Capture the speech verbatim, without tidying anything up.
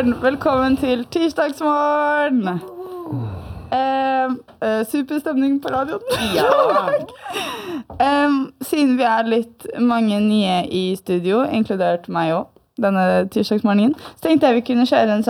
morgen, velkommen til tirsdagsmorgen. Uh, uh, superstemning på radioen. Ja. um, siden vi er litt mange nye i studio, inkludert meg også, denne tirsdagsmorgenen, så tenkte jeg vi kunne kjøre en